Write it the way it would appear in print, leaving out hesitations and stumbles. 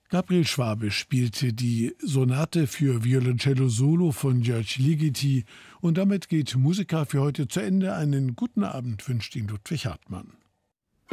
Gabriel Schwabe spielte die Sonate für Violoncello Solo von György Ligeti und damit geht Musica für heute zu Ende. Einen guten Abend wünscht Ihnen Ludwig Hartmann.